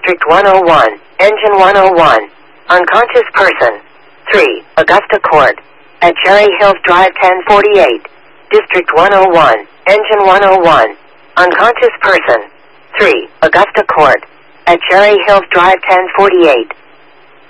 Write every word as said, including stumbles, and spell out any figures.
District one oh one, Engine one oh one. Unconscious person. three. Augusta Court. At Cherry Hills Drive ten forty-eight. District one oh one, Engine one oh one. Unconscious person. three. Augusta Court. At Cherry Hills Drive ten forty-eight.